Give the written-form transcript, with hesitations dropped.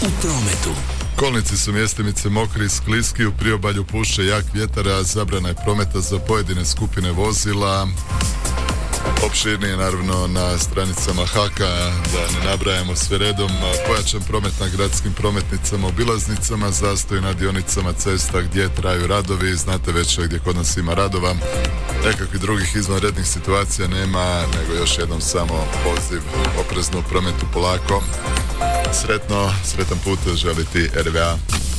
u prometu. Kolnici su mjestimice mokri i skliski, u priobalju puše jak vjetar, a zabrana je prometa za pojedine skupine vozila. Opširnije naravno na stranicama HAK-a, da ne nabrajamo sve redom. Pojačan promet na gradskim prometnicama, obilaznicama, zastoj na dionicama cesta gdje traju radovi. Znate već gdje kod nas ima radova. Nekakvih drugih izvanrednih situacija nema, nego još jednom samo poziv oprezno u prometu polako. Sretan put želi ti RVA.